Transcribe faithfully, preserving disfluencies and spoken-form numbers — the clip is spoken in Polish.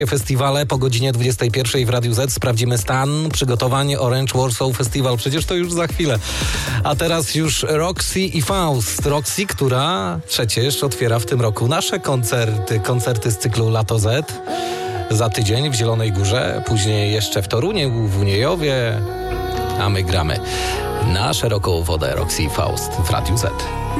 Festiwale po godzinie dwudziestej pierwszej w Radiu Z. Sprawdzimy stan przygotowań Orange Warsaw Festival. Przecież to już za chwilę. A teraz już Roxy i Faust. Roxy, która przecież otwiera w tym roku nasze koncerty. Koncerty z cyklu Lato Z. Za tydzień w Zielonej Górze. Później jeszcze w Toruniu, w Uniejowie. A my gramy na szeroką wodę Roxy i Faust w Radiu Z.